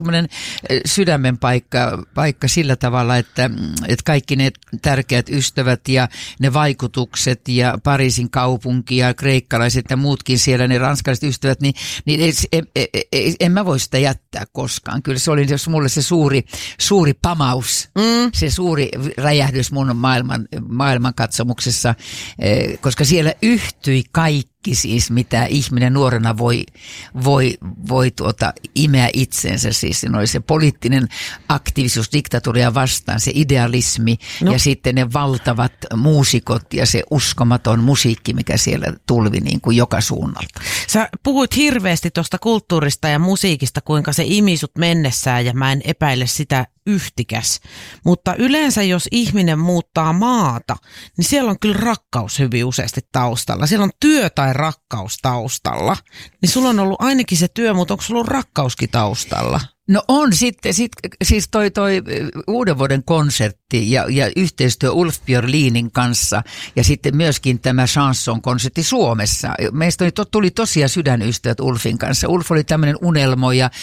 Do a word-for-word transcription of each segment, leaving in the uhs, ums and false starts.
sydämen paikka, paikka sillä tavalla, että, että kaikki ne tärkeät ystävät ja ne vaikutukset ja Pariisin kaupunki ja kreikkalaiset ja muutkin siellä, ne ranskalaiset ystävät, niin, niin en, en, en, en mä voi sitä jättää koskaan. Kyllä se oli mulle se suuri, suuri pamaus, mm. se suuri räjähdys mun maailman, maailmankatsomuksessa, koska siellä yhtyi kaikki. Siis mitä ihminen nuorena voi, voi, voi tuota, imeä itsensä. Siis siinä oli se poliittinen aktiivisuus diktatuuria vastaan, se idealismi no. ja sitten ne valtavat muusikot ja se uskomaton musiikki, mikä siellä tulvi niin kuin joka suunnalta. Sä puhuit hirveästi tuosta kulttuurista ja musiikista, kuinka se imi sut mennessään ja mä en epäile sitä yhtikäs. Mutta yleensä jos ihminen muuttaa maata, niin siellä on kyllä rakkaus hyvin useasti taustalla. Siellä on työ tai rakkaus taustalla. Niin sulla on ollut ainakin se työ, mutta onko sulla ollut rakkauskin taustalla? No on sitten, sit, siis toi, toi uuden vuoden konsertti ja, ja yhteistyö Ulf Björlinin kanssa ja sitten myöskin tämä chanson-konsertti Suomessa. Meistä tuli tosiaan sydänystävät Ulfin kanssa. Ulf oli tämmöinen unelmo ja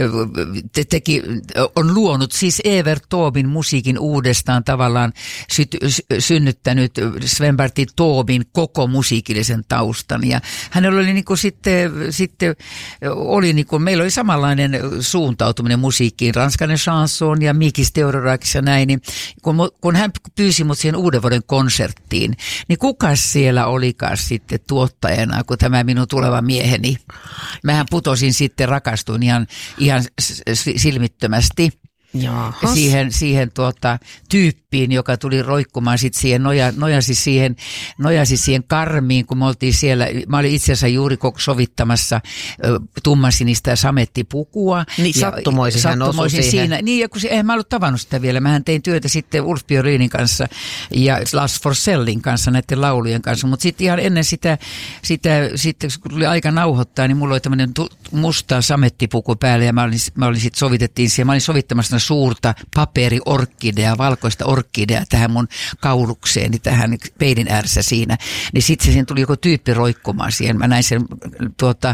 te, teki, on luonut siis Evert Taubin musiikin uudestaan tavallaan syt, synnyttänyt Sven-Bertil Taubin koko musiikillisen taustan. Ja hänellä oli niin kuin sitten, sitten oli niin kuin, meillä oli samanlainen suuntautuminen musiikkiin, ranskainen chanson ja Mikis Theodorakis ja näin, niin kun, kun hän pyysi mut siihen uuden vuoden konserttiin, niin kukas siellä olikaan sitten tuottajana, kun tämä minun tuleva mieheni. Mähän putosin sitten, rakastuin ihan, ihan silmittömästi. Jaahas. Siihen, siihen tuota, tyyppiin, joka tuli roikkumaan sitten siihen, noja, nojasi siihen, nojasi siihen karmiin, kun me oltiin siellä, mä olin itse asiassa juuri sovittamassa tummansinistä samettipukua. Niin sattumoisin hän osui siihen. Siinä. Niin, ja kun se, eihän mä ollut tavannut sitä vielä, mähän tein työtä sitten Ulf Björlinin kanssa ja Lars Forssellin kanssa, näiden laulujen kanssa, mutta sitten ihan ennen sitä, sitä sitten kun tuli aika nauhoittaa, niin mulla oli tämmöinen musta samettipuku päällä ja mä olin, mä olin sitten sovitettiin siihen, mä olin sovittamassa suurta paperiorkidea, valkoista orkidea tähän mun kaulukseeni, tähän peilin ääressä siinä. Niin sitten se siinä tuli joku tyyppi roikkumaan siihen. Mä näin sen tuota,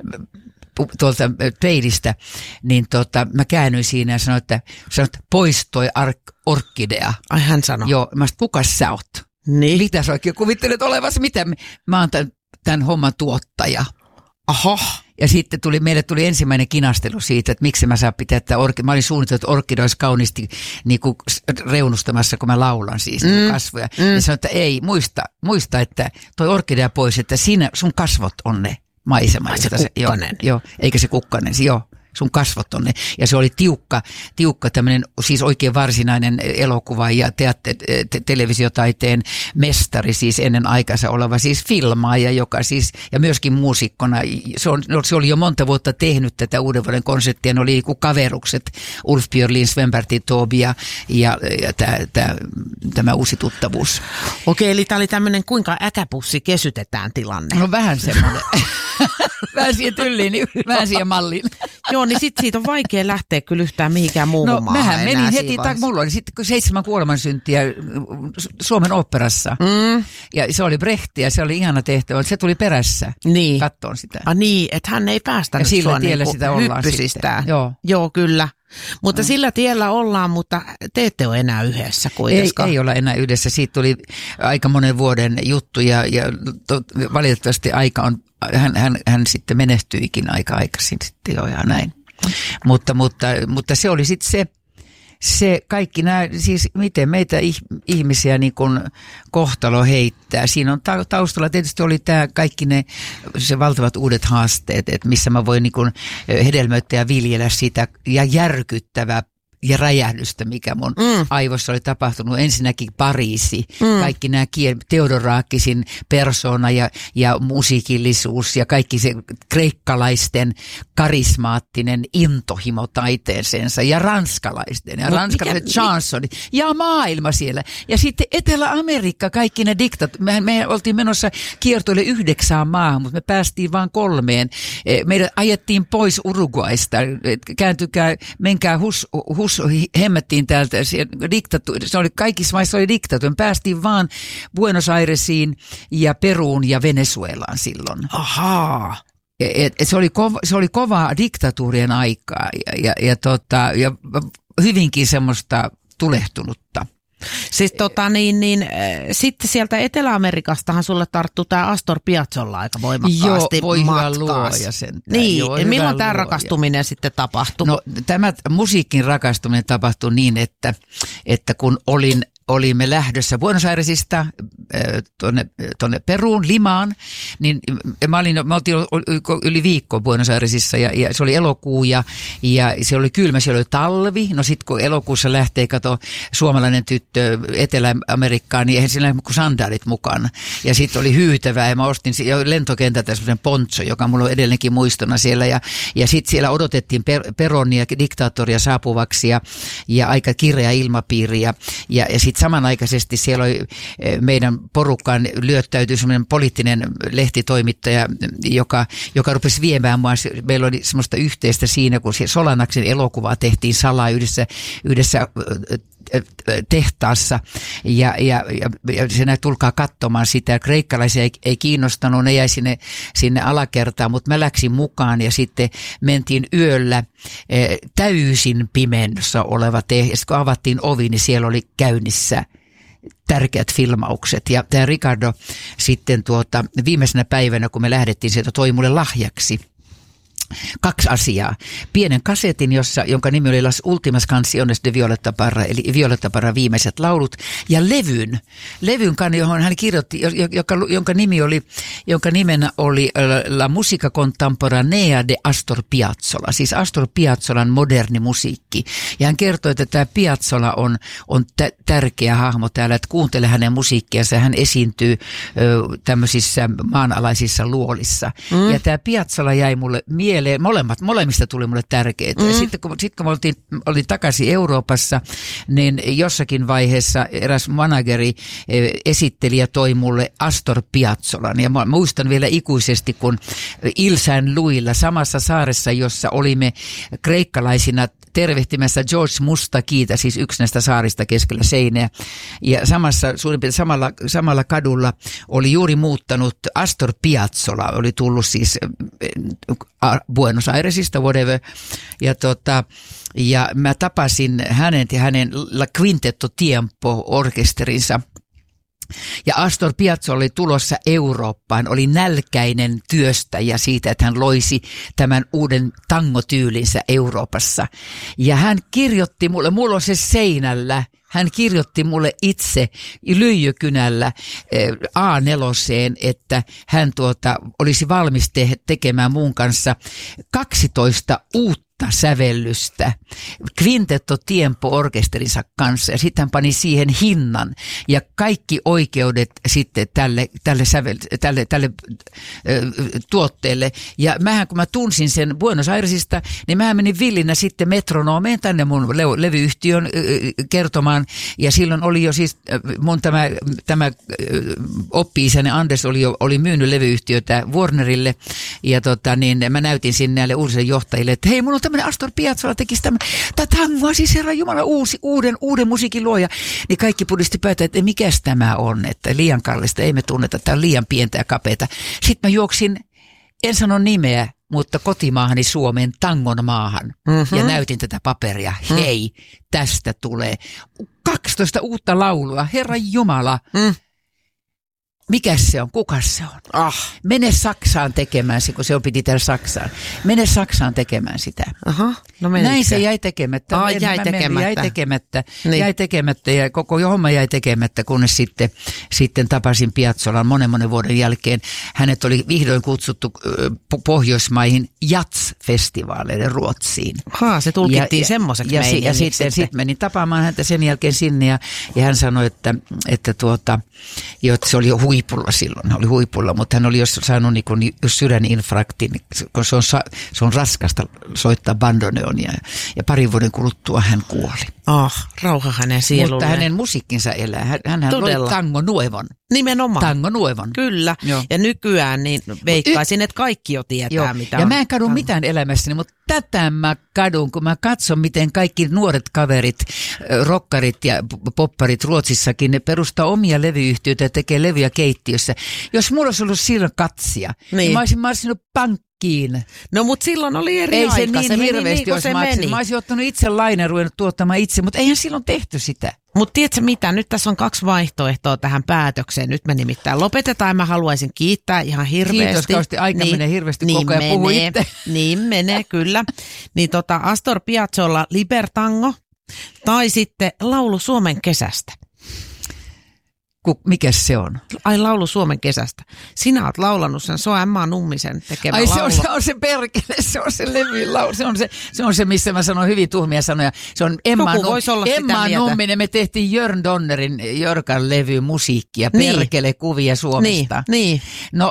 tuolta peilistä, niin tota, mä käännyin siinä ja sanoin, että, sanoin, että pois toi ark- orkidea. Ai hän sanoi. Joo, mä sanoin, kukas sä oot? Niin. Mitä sä oikein kuvittelet olevasi? Mitä? Mä oon tämän, tämän homman tuottaja. Aha. Ja sitten tuli, meille tuli ensimmäinen kinastelu siitä, että miksi mä saan pitää tätä orkidea. Mä olin suunnitellut, että orkidea olisi kauniisti niin kuin reunustamassa, kun mä laulan siis mm. niin kasvoja. Mm. Ja sanoin, että ei, muista, muista, että toi orkidea pois, että siinä sun kasvot on ne maisemat. Ai se kukkanen. Joo, joo, eikä se kukkanen, joo. Sun kasvot on ne. Ja se oli tiukka, tiukka tämmöinen, siis oikein varsinainen elokuva ja teatte, te, televisiotaiteen mestari, siis ennen aikansa oleva siis filmaaja, joka siis, ja myöskin muusikkona. Se, on, se oli jo monta vuotta tehnyt tätä uuden vuoden konserttia, ne oli kuin kaverukset, Ulf Björlin, Sven-Bertil Taube ja, ja, ja tää, tää, tämä uusi tuttavuus. Okei, eli tämä oli tämmöinen kuinka äkäpussi kesytetään tilanne. No vähän semmoinen. Vähän siihen tylliin, niin vähän siihen malliin. Joo, niin sit siitä on vaikea lähteä kyllä yhtään mihinkään muuhun no, maahan. No mähän menin heti, ta- mulla oli sitten seitsemän kuolemansyntiä Suomen oopperassa. Mm. Ja se oli Brehti ja se oli ihana tehtävä. Se tuli perässä niin. kattoon sitä. Ah niin, että hän ei päästänyt ja sua niin sitä hyppysistään. Joo. Joo, kyllä. Mutta mm. sillä tiellä ollaan, mutta te ette ole enää yhdessä kuitenkaan. Ei, ei olla enää yhdessä. Siitä tuli aika monen vuoden juttu ja, ja to, valitettavasti aika on, hän, hän, hän sitten menehtyikin aika aikaisin sitten jo ja näin. Mutta, mutta, mutta se oli sitten se, se kaikki nämä, siis miten meitä ihmisiä niin kuin kohtalo heittää. Siinä on taustalla tietysti oli tämä kaikki ne se valtavat uudet haasteet, että missä mä voin niin kuin hedelmöittää ja viljellä sitä ja järkyttävää ja räjähdystä, mikä mun mm. aivoissa oli tapahtunut. Ensinnäkin Pariisi, mm. kaikki nämä kiel, Theodorakisin persona ja, ja musiikillisuus ja kaikki se kreikkalaisten karismaattinen intohimo taiteeseensa ja ranskalaisten ja no, ranskalaiset chansonit ja maailma siellä. Ja sitten Etelä-Amerikka, kaikki ne diktat. Me, me oltiin menossa kiertoille yhdeksään maahan, mutta me päästiin vain kolmeen. Meidät ajettiin pois Uruguaista. Kääntykää, menkää hus, hus hemmettiin täältä, diktatu- se oli kaikissa maissa oli diktatuuri. Me päästiin vaan Buenos Airesiin ja Peruun ja Venezuelaan silloin. Ahaa. et, et se, oli kova, se oli kovaa diktatuurien aikaa ja, ja, ja, tota, ja hyvinkin semmoista tulehtunutta. Siis tota niin, niin äh, sitten sieltä Etelä-Amerikastahan sulle tarttuu tämä Astor Piazzolla aika voimakkaasti. Joo, voi hyvä matkaas. luoja sentään. Niin, Joo, ja milloin tämä luoja. rakastuminen sitten tapahtui? No tämä musiikin rakastuminen tapahtui niin, että, että kun olin olimme lähdössä Buenos Airesista tuonne, tuonne Peruun, Limaan, niin mä olin, me oltiin yli viikko Buenos Airesissa ja, ja se oli elokuu ja, ja se oli kylmä, se oli talvi. No sit kun elokuussa lähtee, kato, suomalainen tyttö Etelä-Amerikkaan, niin eihän siinä ole kuin sandaalit mukana. Ja sitten oli hyytävää ja mä ostin jo lentokentältä semmoisen poncho, joka mulla on edelleenkin muistona siellä. Ja, ja sitten siellä odotettiin per, Peronia, diktaattoria saapuvaksi ja, ja aika kireä ilmapiiri ja, ja, ja sitten samanaikaisesti siellä oli meidän porukkaan lyöttäytyi semmoinen poliittinen lehtitoimittaja, joka, joka rupesi viemään mua. Meillä oli semmoista yhteistä siinä, kun Solanaksen elokuvaa tehtiin salaa yhdessä, yhdessä tehtaassa ja, ja, ja, ja se näin, tulkaa katsomaan sitä. Kreikkalaisia ei, ei kiinnostanut, ne jäi sinne, sinne alakertaan, mutta mä läksin mukaan ja sitten mentiin yöllä eh, täysin pimennossa oleva tehdas. Ja kun avattiin ovi, niin siellä oli käynnissä tärkeät filmaukset. Ja tämä Ricardo sitten tuota, viimeisenä päivänä, kun me lähdettiin sieltä, toi mulle lahjaksi kaksi asiaa. Pienen kasetin, jossa, jonka nimi oli Las Últimas Canciones de Violeta Parra, eli Violeta Parra viimeiset laulut, ja levyn, levyn, johon hän kirjoitti, joka, jonka, nimi oli, jonka nimenä oli La Musica Contemporanea de Astor Piazzolla, siis Astor Piazzolan moderni musiikki. Ja hän kertoi, että tämä Piazzolla on, on t- tärkeä hahmo täällä, että kuuntele hänen musiikkiansa, hän esiintyy ö, tämmöisissä maanalaisissa luolissa. Mm. Ja tämä Piazzolla jäi mulle mieleen. Molemmat, molemmista tuli mulle tärkeitä. Mm. Ja sitten kun, sit, kun mä oltiin, olin takaisin Euroopassa, niin jossakin vaiheessa eräs manageri, esittelijä toi mulle Astor Piazzolan. Ja mä muistan vielä ikuisesti, kun Ilsan Luilla, samassa saaressa, jossa olimme kreikkalaisina tervehtimässä George Mustakiita, siis yksi näistä saarista keskellä seinää. Ja samassa, suurin piirtein samalla, samalla kadulla oli juuri muuttanut Astor Piazzolla, oli tullut siis Buenos Airesista, whatever. Ja, tota, ja mä tapasin hänen ja hänen La Quintetto Tiempo-orkesterinsa. Ja Astor Piazzolla oli tulossa Eurooppaan, oli nälkäinen työstäjä siitä, että hän loisi tämän uuden tangotyylinsä Euroopassa. Ja hän kirjoitti mulle, mulla on se seinällä, hän kirjoitti mulle itse lyijykynällä A neljä, että hän tuota, olisi valmis te- tekemään mun kanssa kaksitoista uutta sävellystä Quintetto Tiempo-orkesterinsa kanssa ja sitten hän pani siihen hinnan ja kaikki oikeudet sitten tälle, tälle, sävel, tälle, tälle ö, tuotteelle. Ja mähän kun mä tunsin sen Buenos Airesista, niin mähän menin villinä sitten Metronomeen tänne mun le- levyyhtiön ö, kertomaan ja silloin oli jo siis mun tämä, tämä oppi-isäni Anders oli jo oli myynyt levyyhtiötä Warnerille ja tota niin mä näytin sinne näille uusille johtajille, että hei, mun on tämmöinen Astor Piazzolla tekisi tämmöinen, tämä tangoa, siis herra Jumala, uusi, uuden, uuden musiikin luoja. Niin kaikki pudisti päätä, että mikäs tämä on, että liian kallista, ei me tunneta, tämä on liian pientä ja kapeata. Sitten mä juoksin, en sano nimeä, mutta kotimaahani Suomeen, tangon maahan, mm-hmm. ja näytin tätä paperia. Mm. Hei, tästä tulee kaksitoista uutta laulua, herra Jumala. Mm. Mikäs se on? Kukas se on? Ah. Mene Saksaan tekemään se, kun se on piti täällä Saksaan. Mene Saksaan tekemään sitä. Aha, no näin se jäi tekemättä. Ah, jäi, tekemättä. jäi tekemättä. Niin. Jäi tekemättä ja koko homma jäi tekemättä, kunnes sitten, sitten tapasin Piazzolan monen monen vuoden jälkeen. Hänet oli vihdoin kutsuttu Pohjoismaihin Jats-festivaaleille Ruotsiin. Haa, se tulkittiin ja, semmoiseksi ja, meidän. Ja sitten, sitten. sitten menin tapaamaan häntä sen jälkeen sinne ja, ja hän sanoi, että, että, tuota, että se oli jo huipulla silloin, hän oli huipulla, mutta hän oli jos saanut niin kuin, jos sydäninfraktin, kun se on, se on raskasta soittaa bandoneonia ja parin vuoden kuluttua hän kuoli. Ah, rauha hänen sielulleen. Mutta hänen musiikkinsa elää. Hän, hän loi Tango Nuevon. Nimenomaan. Tango Nuevon. Kyllä. Joo. Ja nykyään niin veikkaisin, että kaikki jo tietää, Joo. mitä ja on. mä en kadu mitään elämässäni, mutta tätä mä kadun, kun mä katson, miten kaikki nuoret kaverit, rockarit ja popparit Ruotsissakin, ne perustaa omia levyyhtiöitä ja tekee levyjä keittiössä. Jos mulla olisi ollut silloin katsia, niin, niin mä olisin marsinut pankkiin Kiin. No mut silloin oli eri Ei aika. se niin se hirveästi meni, niin, olisi se maksanut. meni. Mä olisin ottanut itse lainen, ruvennut tuottamaan itse, mutta eihän silloin tehty sitä. Mutta tiedätkö mitä, nyt tässä on kaksi vaihtoehtoa tähän päätökseen. Nyt me nimittäin lopetetaan. Mä haluaisin kiittää ihan hirveästi. Kiitos kauheasti, aika niin, menee hirveästi niin koko ajan, puhu menee, itse. Niin menee, kyllä. Niin tota Astor Piazzolla Libertango tai sitten laulu Suomen kesästä. Mikäs se on? Ai laulu Suomen kesästä. Sinä oot laulanut sen, se on Emma Nummisen tekemä Ai se on, laulu. se on se perkele, se on se levyn laulu, se on se, se on se, missä mä sanon hyvin tuhmia sanoja. Se on Emma, Joku vois olla sitä Emma mieltä. Numminen, me tehtiin Jörn Donnerin Jörkan levy musiikkia, Niin. perkele kuvia Suomesta. Niin, niin. No,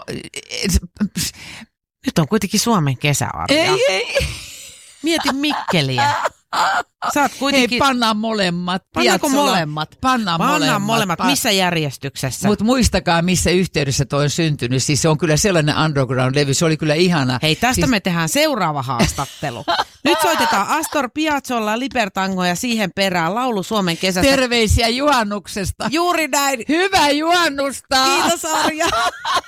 Nyt on kuitenkin Suomen kesä, Arja. ei, ei. Mieti Mikkeliä. Sä oot kuitenkin... Hei, pannaan molemmat. Pannaanko Piazzolla. molemmat? Pannaan, Pannaan molemmat. molemmat. Pa- Missä järjestyksessä? Mutta muistakaa, missä yhteydessä toi on syntynyt. Siis se on kyllä sellainen underground-levy, se oli kyllä ihana. Hei, tästä siis... me tehdään seuraava haastattelu. Nyt soitetaan Astor Piazzolla Libertango ja siihen perään laulu Suomen kesästä. Terveisiä juhannuksesta. Juuri näin. Hyvää juhannusta! Kiitos Arja.